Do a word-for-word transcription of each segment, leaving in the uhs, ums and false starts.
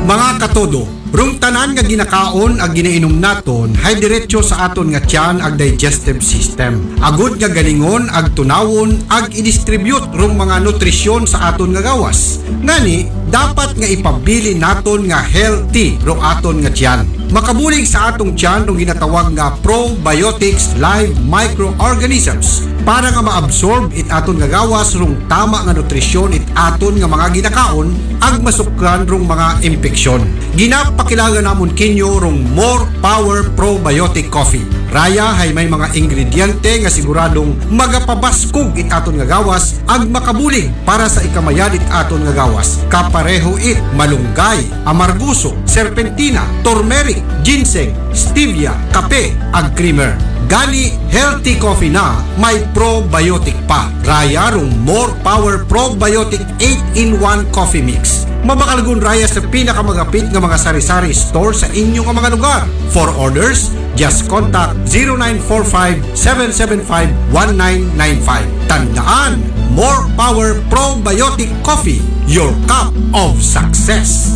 Mga katodo, rung tanan nga ginakaon ag ginainom naton hay diretso sa aton nga tiyan ag digestive system. Agud nga galingon ag tunawon ag i-distribute rung mga nutrisyon sa aton nga gawas. Ngani, dapat nga ipabili naton nga healthy rung aton nga tiyan. Makabulig sa atong tiyan rung ginatawag nga probiotics live microorganisms para nga maabsorb it aton nga gawas rung tama nga nutrisyon it aton nga mga ginakaon ag masukran rung mga impeksyon. Ginapakilala namon kinyo rung More Power Probiotic Coffee. Raya hay may mga ingrediente nga siguradong magapabaskog it aton nga gawas ag makabulig para sa ikamayad it aton nga gawas. Kapareho it malunggay, amarguso, serpentina, turmeric, ginseng, stevia, kape ag creamer. Gani healthy coffee na may probiotic pa. Raya rung More Power Probiotic eight in one Coffee Mix. Mabakalgun raya sa pinakamagapit nga mga sari-sari store sa inyong mga lugar. For orders, just contact zero nine four five, seven seven five, one nine nine five. Tandaan, More Power Probiotic Coffee, your cup of success.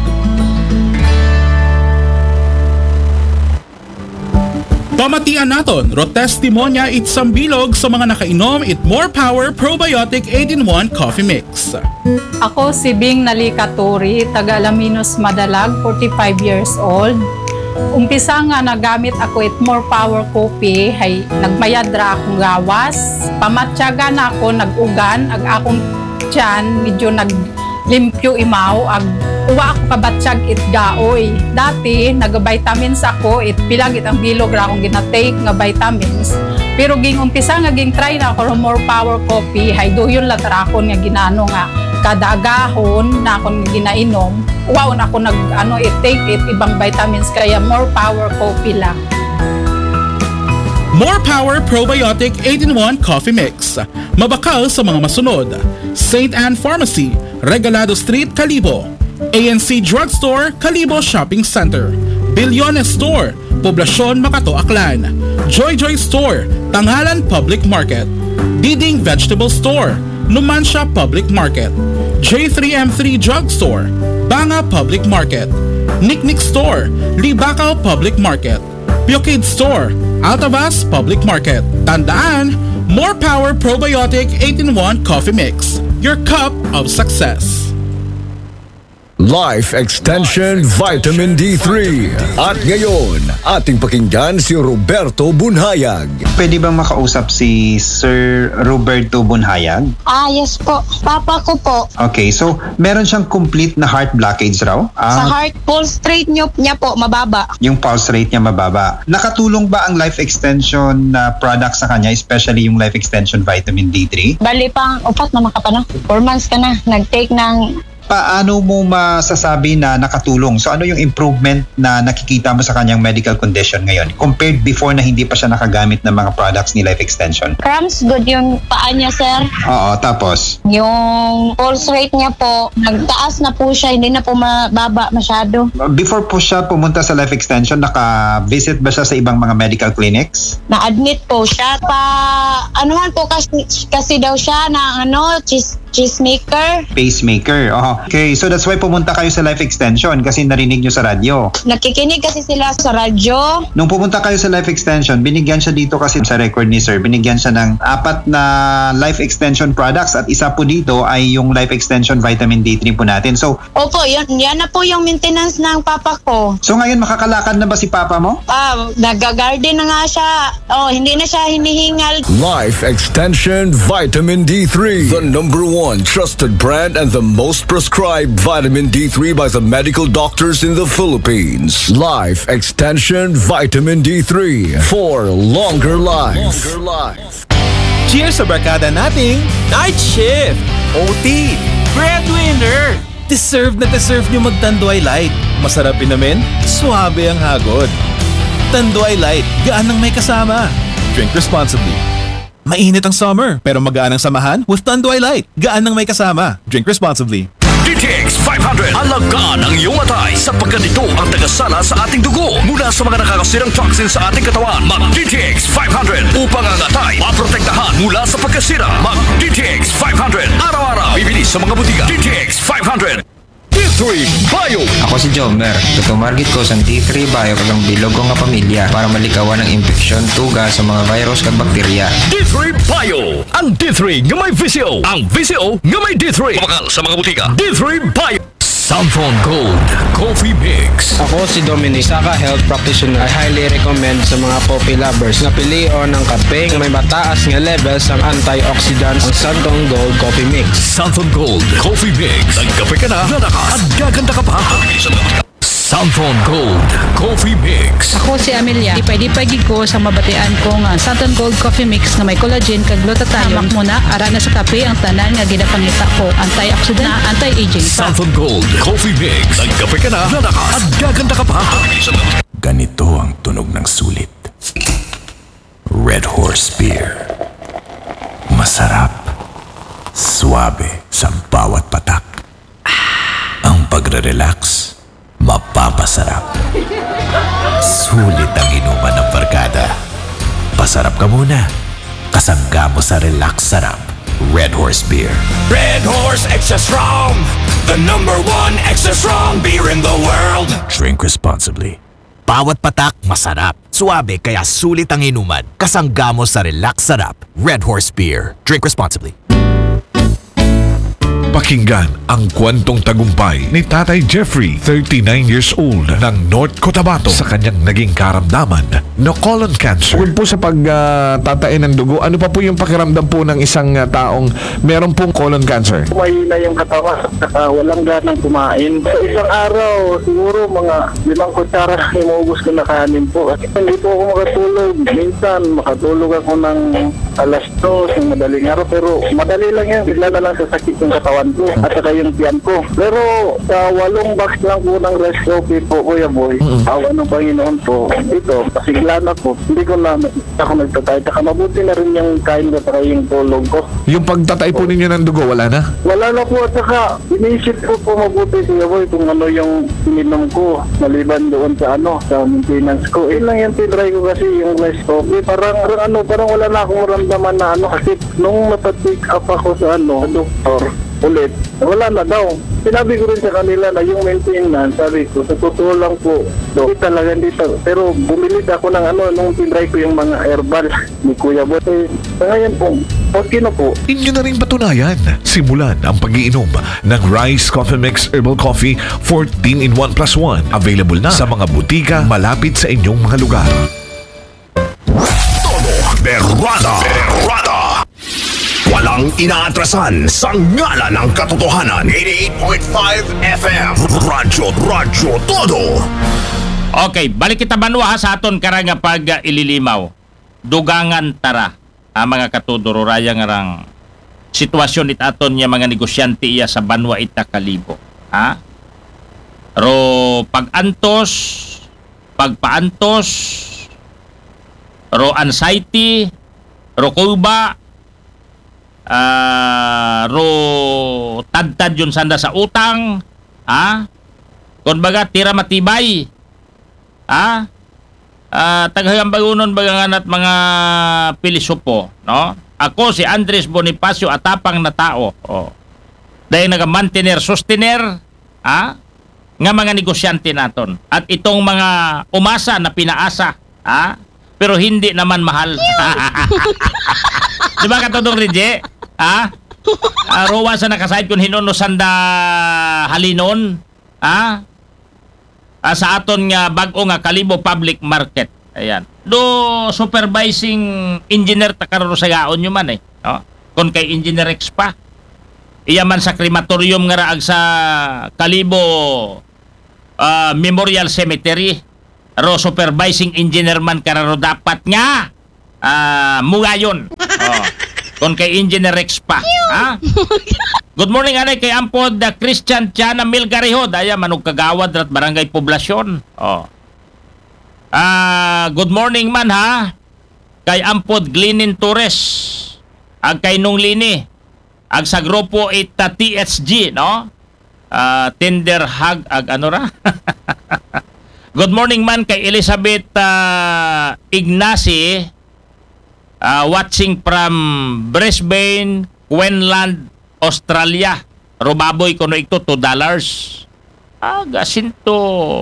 Pamatian naton, ro testimonya it sambilog sa mga nakainom it More Power Probiotic eight in one Coffee Mix. Ako si Bing Nalikaturi, taga Alaminos Madalag, forty-five years old. Umpisa nga nagamit ako it More Power Coffee, hay nagmayad ra akong gawas. Pamatyaga na ako, nag-ugan, ag akong tiyan, medyo naglimpyo imaw, ag uwa ako kabatsyag it gaoy. Dati, nag-vitamins ako, it pilag it ang bilog ra akong ginatake nga vitamins. Pero ging umpisa nga ging try na ako ng More Power Coffee, hay doyon lang tarakon nga ginano nga kada agahon na akong ginainom. Wow, na ako nag ano it take it ibang vitamins kaya More Power Coffee lang. More Power Probiotic eight in one Coffee Mix. Mabakal sa mga masunod. Saint Anne Pharmacy, Regalado Street, Calibo. A N C Drugstore, Calibo Shopping Center. Bilyones Store, Poblacion, Makato, Aklan. Joy Joy Store, Tangalan Public Market. Diding Vegetable Store, Numancia Public Market. J three M three Drugstore, Banga Public Market. Nicknick Store, Libacao Public Market. Piokid Store, Altavas Public Market. Tandaan, More Power Probiotic eight in one Coffee Mix, your cup of success. Life Extension Vitamin D three. At ngayon, ating pakinggan si Roberto Bunhayag. Pwede bang makausap si Sir Roberto Bunhayag? Ah, yes po. Papa ko po. Okay, so meron siyang complete na heart blockage raw? Sa Ah, heart pulse rate niyo, niya po, mababa. yung pulse rate niya mababa. Nakatulong ba ang Life Extension na product sa kanya, especially yung Life Extension Vitamin D three? Bali pang, upat naman ka pa na. Four months ka na. Nag-take ng Paano mo masasabi na nakatulong? So ano yung improvement na nakikita mo sa kanyang medical condition ngayon compared before na hindi pa siya nakagamit ng mga products ni Life Extension? cramps, good yung paa niya, sir. Oo, tapos? Yung pulse rate niya po, nagtaas na po siya, hindi na po mababa masyado. Before po siya pumunta sa Life Extension, naka-visit ba siya sa ibang mga medical clinics? Na-admit po siya. Pa, anuhan po kasi, kasi daw siya na ano, cheese, cheesemaker. Pacemaker, oh. Okay, so that's why pumunta kayo sa Life Extension kasi narinig nyo sa radyo. Nakikinig kasi sila sa radyo. Nung pumunta kayo sa Life Extension, binigyan siya dito kasi sa record ni Sir, binigyan siya ng apat na Life Extension products at isa po dito ay yung Life Extension Vitamin D three po natin. So, Opo, yan, yan na po yung maintenance ng papa ko. so ngayon makakalakad na ba si Papa mo? Ah, nag-garden na nga siya. Oh, hindi na siya hinihingal. Life Extension Vitamin D three. The number one trusted brand and the most prescribed vitamin D three by the medical doctors in the Philippines. Life Extension Vitamin D three for longer life. Longer life. Cheers sa barkada nating Night Shift, O T, Breadwinner. Deserve na deserve nyo mag-Tanduay Light. Masarap namin, suabe ang hagod. Tanduay Light, gaan ng may kasama. Drink responsibly. Mainit ang summer, pero magaan ang samahan with Tanduay Light. Gaan ng may kasama. Drink responsibly. D T X five hundred. Alagaan ang iyong atay sapagkat ito ang tagasala sa ating dugo mula sa mga nakakasirang toxins sa ating katawan. Mag-D T X five hundred upang ang atay maprotektahan mula sa pagkasira. Mag-D T X five hundred. Araw-araw. Bibili sa mga butika. D T X five hundred. D three Bio. Ako si Jomer. Tutumargit ko sa D three Bio kagang bilog ko nga pamilya para malikawan ng infeksyon, tuga sa mga virus kag bakterya. D three Bio. Ang D three nga may V C O. Ang V C O nga may D three. Mabakal sa mga butika. D three Bio. Southern Gold Coffee Mix. Ako si Dominic, Saka Health Practitioner. I highly recommend sa mga coffee lovers na pilion ng kape may mataas nga levels ng antioxidants ang Southern Gold Coffee Mix. Southern Gold Coffee Mix. Nagkape ka na, lalakas at gaganda ka pa. Southern Gold Coffee Mix. Ako si Amelia. Dipay-dipay gid ko sa mabatian ko nga Southern Gold Coffee Mix na may collagen kag glutathione. Hamak mo na ara na sa kape ang tanan nga ginapangita ko. Antioxidant na anti-aging pa. Southern Gold Coffee Mix. Nagkape ka na, lalakas at gaganda ka pa. Ganito ang tunog ng sulit. Red Horse Beer. Masarap. Suabe sa bawat patak. Ang pagre-relax, mapapasarap. Sulit ang inuman ng barkada. Pasarap ka muna. Kasangga mo sa relax sarap. Red Horse Beer. Red Horse Extra Strong, the number one extra strong beer in the world. Drink responsibly. Bawat patak, masarap. Suabe kaya sulit ang inuman. Kasangga mo sa relax sarap. Red Horse Beer. Drink responsibly. Pakinggan ang kwentong tagumpay ni Tatay Jeffrey, thirty-nine years old, ng North Cotabato sa kanyang naging karamdaman na colon cancer. Bukod po sa pagtatain ng dugo, ano pa po yung pakiramdam po ng isang uh, taong meron pong colon cancer? Mahina yung katawan, saka walang ganang kumain. Sa isang araw, siguro mga limang kutsara imuubos ko na kanin po. Kasi hindi po ako makatulog. Minsan, makatulog ako ng alas dos ng madaling araw, pero madali lang yan. Bigla na lang sasakit yung katawan ko at saka yung tiyan ko. Pero sa walong box lang po ng rice coffee po, Kuya Boy, mm-hmm. awa ng Panginoon po, ito, pasiglan ako. Hindi ko na ako nagtatay. Saka mabuti na rin yung kain ko saka yung tulog ko. Yung pagtatay po ninyo ng dugo, wala na? Wala na po. At saka, inisip ko po mabuti, Kuya Boy, kung ano yung ininom ko, maliban doon sa ano, sa maintenance ko. Eh lang yung tinry ko kasi yung rice coffee. Parang, parang ano, parang wala na akong maramdaman na ano, kasi nung napatik up ako sa ano, doktor, ulit, wala na daw. Sinabi ko rin sa kanila na yung maintenance, sabi ko, sa totoo lang po, do, talaga dito. Pero bumili ako ng ano, nung tinry ko yung mga herbal ni Kuya Boy. Eh, ngayon po, okay na po. Inyo na rin patunayan. Simulan ang pag-iinom ng Rice Coffee Mix Herbal Coffee fourteen in one plus one. Available na sa mga butika malapit sa inyong mga lugar. Todo Berrada. Berrada. Walang inaatrasan sa ngalan ng katotohanan. eighty-eight point five F M. Radyo, radyo, todo. Okay, balik kita banwa ha sa aton karang nga pag uh, ililimaw. Dugangan tara. Ha, mga katudoro raya nga rang sitwasyon it aton niya mga negosyante iya sa banwa ita Kalibo. Ha? Ro pag-antos, pagpaantos, ro anxiety, ro kulba, Uh, ro tad-tad yun sanda sa utang, ha? Kung baga tira matibay, ha? Uh, tagahambagunon bagangan at mga pilisupo, no? Ako si Andres Bonifacio, atapang na tao, oh. Dahil naga-mantener, sustener, ha? Nga mga negosyante naton. At itong mga umasa na pinaasa, ha? Pero hindi naman mahal. Diba katudong Rinje? Ha? Uh, Rowan sa nakasahid kung hinunusan da halinon. Ha? Uh, sa aton nga bag-o nga Kalibo Public Market. Ayan. Do supervising engineer takararo sa gaon nyo man eh. No? Kung kay engineer X pa. Iya man sa crematorium nga raag sa Kalibo uh, Memorial Cemetery. Ro supervising engineer man kararo dapat nga uh, mugayon. Oh. Kung kay Engineer Rex pa. Ha? Good morning, anay kay Ampod the Christian Tiana Milgariho. Daya manug kagawad at barangay poblasyon. Oh. Ah, good morning man ha. Kay Ampod Glinin Torres. Ag kay Nung Lini. Ag sa grupo ita T S G, no? Ah, Tinder hug ag ano ra? Good morning man kay Elizabeth uh, Ignacy. Uh, watching from Brisbane, Queensland, Australia. Rubaboy kuno ito two dollars. Ah, gasinto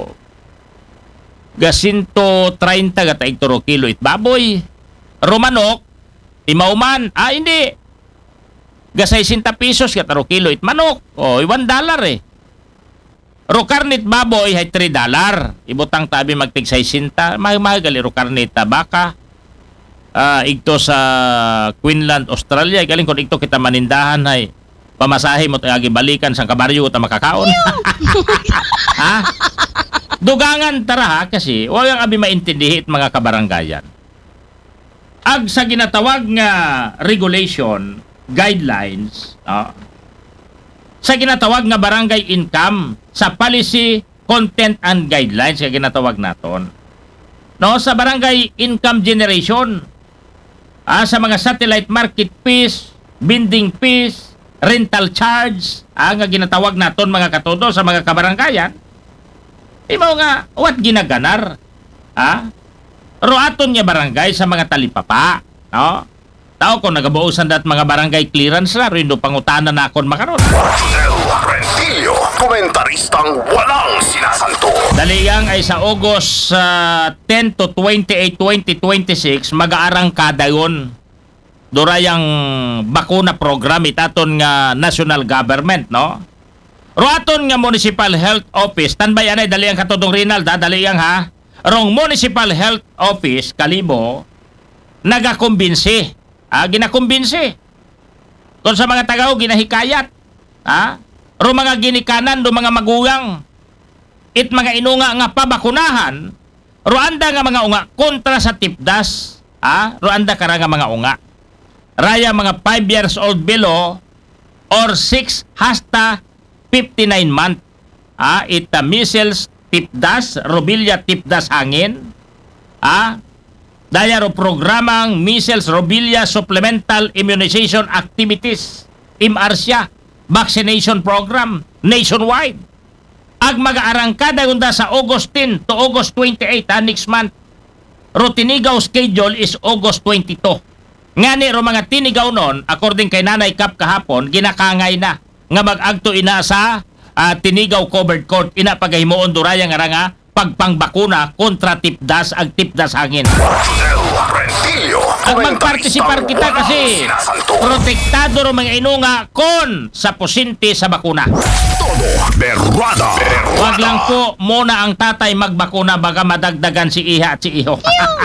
gasinto thirty gata igturo kilo it baboy. Romanok, imauman. Ah, hindi. Gasay sixty pesos gata ro kilo it manok. O, one dollar eh. Ro karnit baboy hay three dollar. Ibutang tabi magtig sixty. Mahal-mahal ro karnit baka. Ah, igto sa Queensland, Australia. Galing kung igto kita manindahan hay pamasahe mo tayo balikan sa kabaryo ta makakaon. Ha? Dugangan tara ha, kasi wala abi maintindihi mga kabaranggayan. Ag sa ginatawag nga regulation, guidelines, no? Sa ginatawag nga barangay income, sa policy, content and guidelines nga ginatawag naton. No, sa barangay income generation, ah, sa mga satellite market fees, binding fees, rental charge, ang ah, ginatawag naton mga katodo sa mga kabaranggayan, imaw nga, what ginaganar? Ha? Roaton niya barangay sa mga talipapa, no? Tao ko nagabuusan dat mga barangay clearance na, rindo pangutanan na akon makaroon. Rentilio, komentaristang walang sinasanto. Daligang ay sa August uh, ten to twenty-eight, twenty twenty-six, mag-aarangkada yun. Durayang bakuna program itaton nga national government, no? Roaton nga Municipal Health Office, tanbay anay daliang katudong Rinaldo, daliang ha. Rong Municipal Health Office Kalibo nagakumbinsi. Ah, ginakumbinsi. Kung sa mga tagaw ginahikayat, ha? Ro mga ginikanan do mga magugang. It mga inunga nga pabakunahan, ro anda nga mga unga kontra sa tipdas, ha? Ro anda kara nga mga unga. Raya mga five years old below or six hasta fifty-nine month. Ah, ita measles tipdas, rubella tipdas hangin. Ah, daya ro programang measles rubella supplemental immunization activities. M R S I A vaccination program nationwide. Ag mag-aarangkada gunda sa August ten to August twenty-eight, ah, next month. Ro tinigaw schedule is August twenty-two. Ngani ro mga tinigaw non, according kay Nanay Kap kahapon, ginakangay na nga mag-agto ina sa uh, tinigaw covered court, ina pagahimuon duraya nga nga pagpangbakuna kontra tipdas ag tipdas hangin. Ang magpartisipar kita kasi protektado ro mga inunga kon sa posinti sa bakuna. Todo berrada. Wag lang po muna ang tatay magbakuna baga madagdagan si iha at si iho.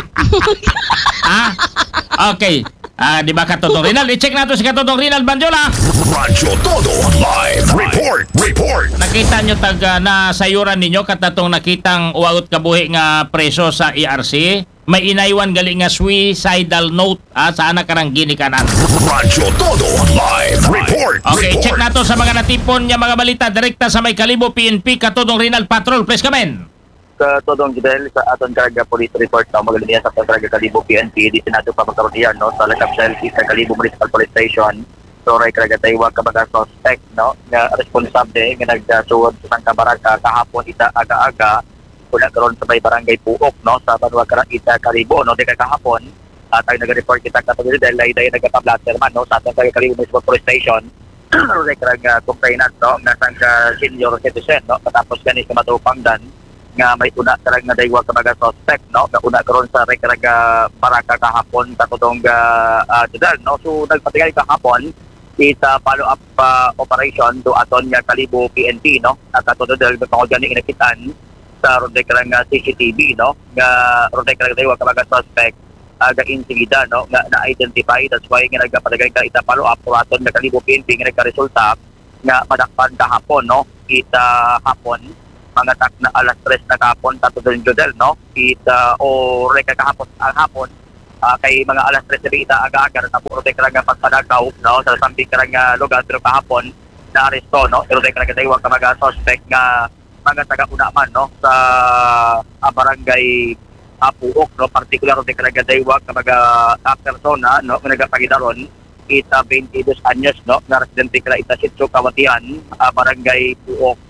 Ha? Okay. Ah, di ba Katodong Rinal? I-check natin si Katodong Rinal Banjola. Radyo Todo Live Report. Report. Nakita nyo tag uh, na sayuran ninyo katatong nakitang uwagot kabuhi nga preso sa E R C. May inaywan gali nga suicidal note ah, sa anak karang ginikanan. Radyo Todo Live Report. Okay, Report. check nato sa mga natipon niya mga balita direkta sa may Kalibo P N P Katodong Rinal Patrol. Please come in. Katodong Gidel sa aton karga police report na magaling sa karga Kalibo P N P di sinato pa magkaroon no sa Lakap Shelby sa Kalibo Municipal Police Station. So ray karga taywa kabaga suspect no nga responsable nga nagsuod sa kabaraka kahapon ita aga-aga kula karon sa may barangay Puok no sa Banwa Ita Kalibo no di kahapon at ang nag-report kita Katodong Gidel ay dahil nagpa-blaster man no sa aton karga Kalibo Municipal Police Station. Ray karga complainant no nga sang senior citizen no katapos ganis ka matupangdan nga may una talaga nga daywa kabaga suspect no nga una karon sa rekaraga baraka kahapon katudong uh, judal no so nagpatigay kahapon ita follow up uh, operation do aton nga Kalibo P N P no at katudong dal pangod gani inakitan sa rekaraga C C T V no nga rekaraga daywa kabaga suspect aga uh, insigida no nga na-identify that's why nga nagpatigay ka ita follow up aton nga Kalibo P N P nga nagka-resulta nga madakpan kahapon no ita hapon mga tak na alas tres na kahapon tato din judel no kita o reka kahapon ang hapon uh, kay mga alas tres na ita aga-aga na puro de karang pagpanagaw no sa samping karang lugar pero kahapon na aresto no pero de karang daywa ka mga suspect nga mga taga-una man no sa uh, barangay uh, Puok no particular de karang daywa ka mga uh, persona no nga nagapagidaron ita twenty-two anyos no nga residente kala ita Sitio Kawatian uh, barangay Puok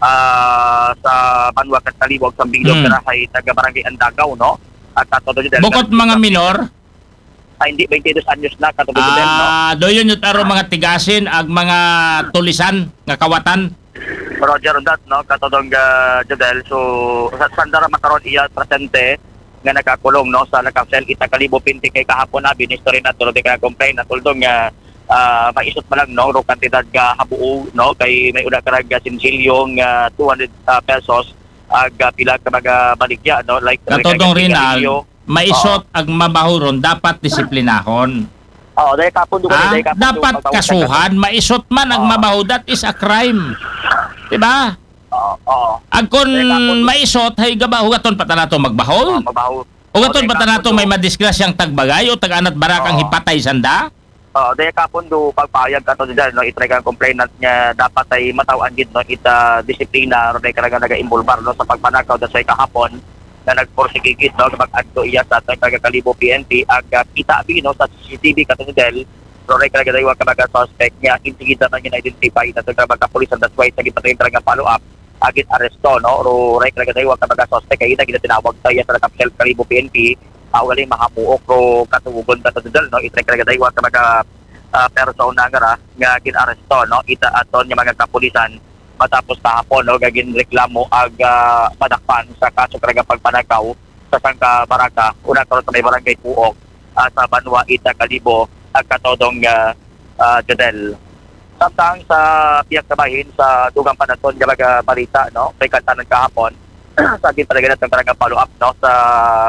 Uh, sa Banwa Katalibog sa Bilog mm. Karahay taga Barangay Andagaw no at katodong dahil bukod mga minor ay hindi twenty-two anyos na katodong dahil no ah do yun yung taro mga tigasin ag mga tulisan nga kawatan Roger on that, no? Katodong uh, Jodel. So, sa sandara makaroon iya presente nga nakakulong, no? Sa nakapsel kita kalibo pinti kay kahapon na binistori na tulad ka complain na tuldong nga uh, maisot pa lang, no? Ro kantidad ka habuo, no? Kay may una karag sinsilyo nga two hundred uh, pesos ag uh, pila ka mga baligya, no? Like katodong Rinal, maisot uh, ag mabahuron dapat disiplinahon. Oh, dahil kapon doon ah, dahil kapon dapat kasuhan, maisot man ang mabaho, that is a crime. Diba? Oo. Oo. Agkon maisot, hay gabaho gaton patanato magbahol. Oo, mabaho. O gaton patanato may madisgrasyang tagbagay o taganat barakang hipatay sanda. Oo, dahil kapon do pagpahayag ka to dyan, no, itry kang complainant niya dapat ay matawan gid, no, ita disiplina, ro dahil ka naga-involvar, no, sa pagpanakaw da sa kahapon na nagporsikigit, no, mag-adto iya sa atong Kalibo P N P ag uh, kita bi, no, sa C C T V katudel pero ray kalaga daywa ka mga suspect niya insigita na gina-identify na sa mga kapulisan, that's why sa gipatay talaga follow up agit aresto, no, ro ray kalaga daywa ka mga suspect kay ita gina tinawag sa iya sa Kapsel Kalibo P N P awali mahamuok ro katugon katudel, no, ita kalaga daywa ka mga uh, persona nga nga gin-aresto, no, ita aton nga mga kapulisan matapos kahapon, no, gagin reklamo ag uh, madakpan sa kaso karaga pagpanakaw sa Sangka Baraka, una karon sa may barangay Puok uh, sa Banwa Ita Kalibo ag katodong uh, uh, Jodel. Samtang sa piyak kabahin sa dugang panaton nga mga balita, no, kay kantanan kahapon sa akin talaga natin karaga follow up, no, sa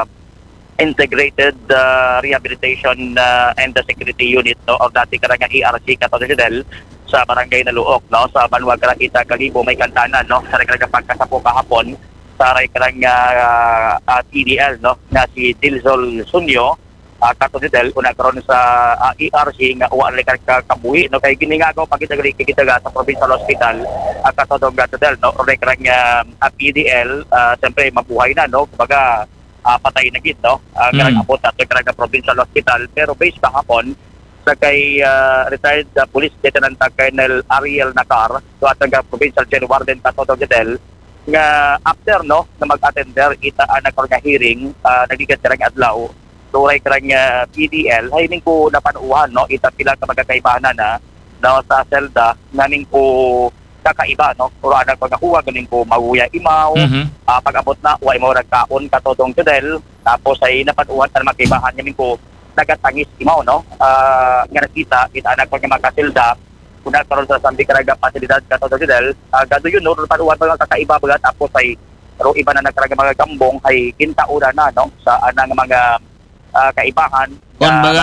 Integrated uh, Rehabilitation uh, and the Security Unit, no, of dati karaga E R C katodong Jodel sa barangay na Luok, no, sa Banwa Ita Kalibo may kantanan, no, sa rekarang pagkasapo kahapon sa rekarang uh, uh, T D L, no, na si Dilzol Sunyo uh, katudel una karon sa uh, E R C nga uwan rekarang kabuhi, no, kay giningagaw pagitagali kitaga sa Provincial Hospital uh, katudong katudel, no, rekarang uh, P D L uh, siyempre mabuhay na, no, kumbaga uh, patay na gid, no, uh, mm. karang abot at rekarang Provincial Hospital pero based kahapon sa kay uh, retired uh, Police Lieutenant Colonel Ariel Nacar so at ang Provincial Jail Warden Katodong Jodel nga after, no, na mag-attender ita ang nagkaroon nga hearing uh, nagigat karang adlaw turay karang uh, P D L ay ning ko napanuhan, no, ita pila ka magkakaibahan na daw sa selda naning ko kakaiba, no, puro anak pagkakuha ganing ko mawuya imaw mm-hmm. uh, pag-abot na wa imaw nagkaon Katodong Jodel tapos ay napanuhan ang magkaibahan namin ko nagatangis imaw, no, uh, nga nakita kita anak ko nga makasilda kuna karon sa Sambi Karaga pasilidad Katodong Jodel uh, gado yun, no, panuwan mga kakaiba baga tapos ay ro iba na nagkaraga mga gambong ay kintaura na, no, sa anang mga uh, kaibahan kung baga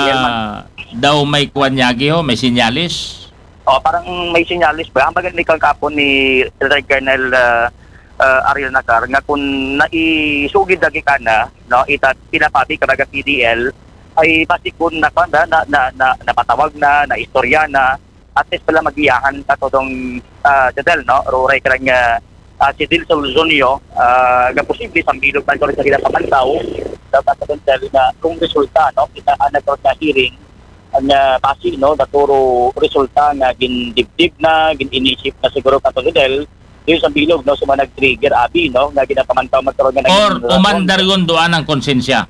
daw may kuwanyagi ho, may sinyalis o parang may sinyalis ba ang baga ni kangkapon ni Retired Colonel uh, uh, Ariel Nacar nga kung naisugid dagi ka na, no, ita pinapabi ka baga P D L ay basic kung na, na, na, na, napatawag na, na istorya na, at least pala magiyahan katodong uh, Jodel, no, ruray karang uh, uh, si Dilson Luzonio, uh, nga posible sa bilog man ko rin sa kinapamantaw, dapat sa Jodel na kung resulta, no, kita anak ko sa hearing, ang uh, basi, no, naturo resulta nga gindibdib na, ginisip na siguro katodong Jodel, yung sa bilog, no, so nag-trigger abi, no, nga ginapamantaw magkaroon nga or umandar yun doon ang konsensya.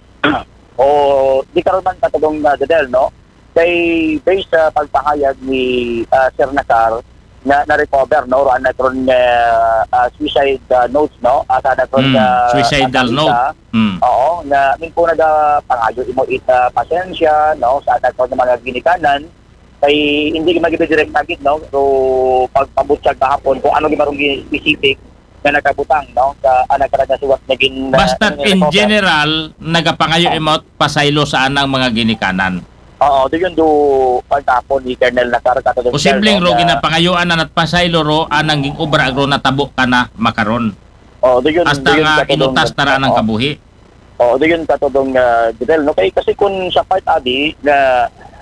O di karon man katulong na uh, Jodel, no, kay based sa uh, pagpahayag ni uh, Sir Nacar na na-recover, no, ro anatron uh, uh, suicide uh, notes, no, at anatron mm, uh, suicidal uh, note mm. oo na min po naga pangayo imo ita pasensya, no, sa anatron ng mga ginikanan kay hindi magidirect agit, no, so pagpabutyag kahapon kung ano gimarong specific na nakabutang, no, sa anak karag suwat naging uh, basta in general nagapangayo oh. Imot pasaylo sa anang mga ginikanan. Oo, do yun do pagtapon ni Colonel Nacar katulong posibleng ro ginapangayuan na at pasaylo ro anang ging obra agro natabo ka na makaron. Oo, do yun hasta do yun nga inutas tara ng kabuhi. Oo, do yun katulong uh, Jodel, no, kay kasi kung sa part abi na